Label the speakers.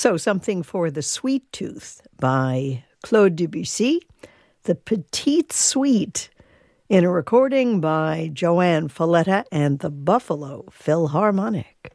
Speaker 1: So something for the sweet tooth by Claude Debussy, The Petite Suite, in a recording by Joanne Falletta and the Buffalo Philharmonic.